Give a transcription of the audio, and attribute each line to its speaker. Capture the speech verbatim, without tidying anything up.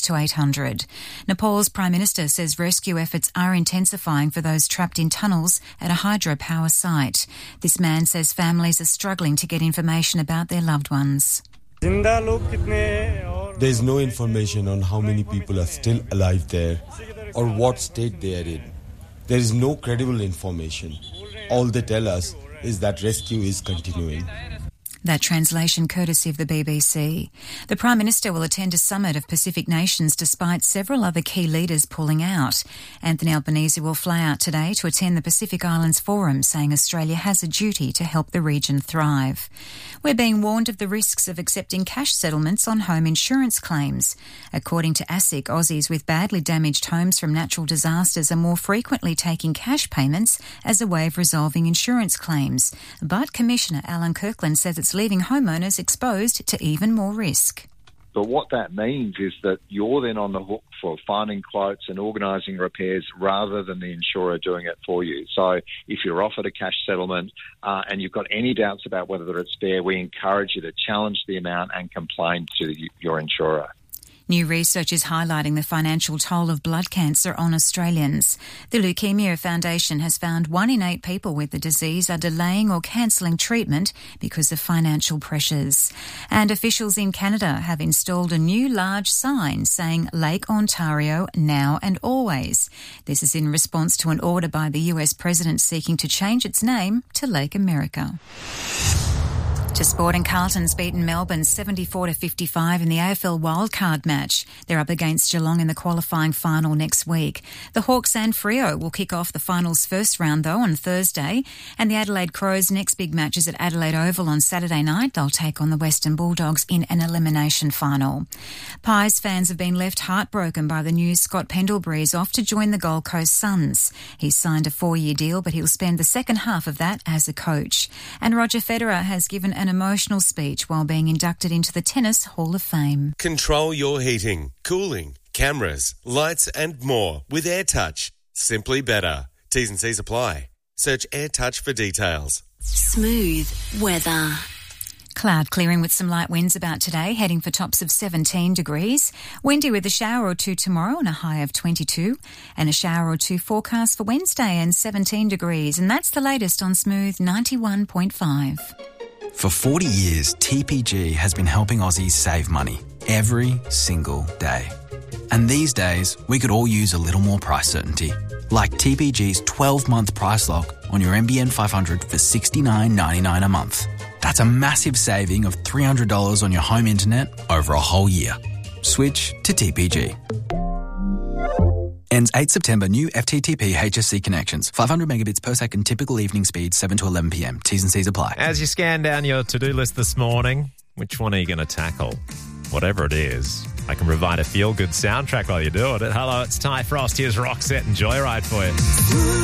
Speaker 1: to eight hundred. Nepal's Prime Minister says rescue efforts are intensifying for those trapped in tunnels at a hydropower site. This man says families are struggling to get information about their loved ones.
Speaker 2: There's no information on how many people are still alive there or what state they are in. There is no credible information. All they tell us is that rescue is continuing.
Speaker 1: That translation courtesy of the B B C. The Prime Minister will attend a summit of Pacific nations despite several other key leaders pulling out. Anthony Albanese will fly out today to attend the Pacific Islands Forum, saying Australia has a duty to help the region thrive. We're being warned of the risks of accepting cash settlements on home insurance claims. According to ASIC, Aussies with badly damaged homes from natural disasters are more frequently taking cash payments as a way of resolving insurance claims. But Commissioner Alan Kirkland says it's leaving homeowners exposed to even more risk.
Speaker 3: But what that means is that you're then on the hook for finding quotes and organising repairs rather than the insurer doing it for you. So if you're offered a cash settlement uh, and you've got any doubts about whether it's fair, we encourage you to challenge the amount and complain to your insurer.
Speaker 1: New research is highlighting the financial toll of blood cancer on Australians. The Leukemia Foundation has found one in eight people with the disease are delaying or cancelling treatment because of financial pressures. And officials in Canada have installed a new large sign saying Lake Ontario now and always. This is in response to an order by the U S President seeking to change its name to Lake America. To sport, and Carlton's beaten Melbourne seventy-four to fifty-five in the A F L wildcard match. They're up against Geelong in the qualifying final next week. The Hawks and Freo will kick off the finals first round, though, on Thursday. And the Adelaide Crows' next big match is at Adelaide Oval on Saturday night. They'll take on the Western Bulldogs in an elimination final. Pies fans have been left heartbroken by the news Scott Pendlebury is off to join the Gold Coast Suns. He's signed a four-year deal, but he'll spend the second half of that as a coach. And Roger Federer has given an emotional speech while being inducted into the Tennis Hall of Fame.
Speaker 4: Control your heating, cooling, cameras, lights and more with AirTouch. Simply better. T's and C's apply. Search AirTouch for details.
Speaker 5: Smooth weather.
Speaker 1: Cloud clearing with some light winds about today, heading for tops of seventeen degrees. Windy with a shower or two tomorrow and a high of twenty-two. And a shower or two forecast for Wednesday and seventeen degrees. And that's the latest on Smooth ninety-one point five.
Speaker 6: For forty years, T P G has been helping Aussies save money every single day. And these days, we could all use a little more price certainty. Like T P G's twelve-month price lock on your N B N five hundred for sixty-nine ninety-nine a month. That's a massive saving of three hundred dollars on your home internet over a whole year. Switch to T P G. Ends eighth September. New F T T P H S C connections. five hundred megabits per second. Typical evening speed, seven to eleven p.m. T's and C's apply.
Speaker 7: As you scan down your to-do list this morning, which one are you going to tackle? Whatever it is, I can provide a feel-good soundtrack while you're doing it. Hello, it's Ty Frost. Here's Roxette and Joyride for you.